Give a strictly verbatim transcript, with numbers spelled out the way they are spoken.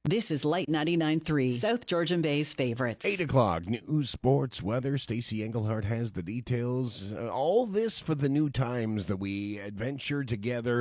This is Light ninety-nine point three, South Georgian Bay's favorites. eight o'clock, news, sports, weather. Stacey Englehart has the details. Uh, all this for the new times that we adventure together.